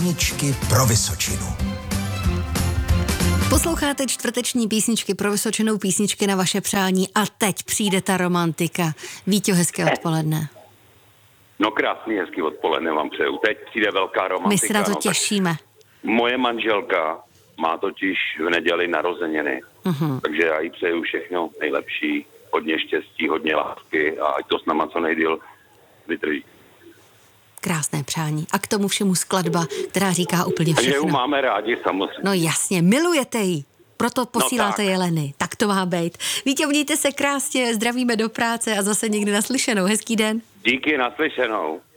Písničky pro Vysočinu. Posloucháte čtvrteční písničky pro Vysočinou, písničky na vaše přání a teď přijde ta romantika. Víťo, hezké odpoledne. No krásný, hezký odpoledne vám přeju. Teď přijde velká romantika. My se na to těšíme. Moje manželka má totiž v neděli narozeniny, takže já jí přeju všechno nejlepší, hodně štěstí, hodně lásky a ať to s náma co nejdýl vydrží. Krásné přání. A k tomu všemu skladba, která říká úplně všechno. Takže ju máme rádi samozřejmě. No jasně, milujete ji. Proto posíláte jeleny. Tak to má být. Víte, mějte se krásně, zdravíme do práce a zase někdy naslyšenou. Hezký den. Díky, naslyšenou.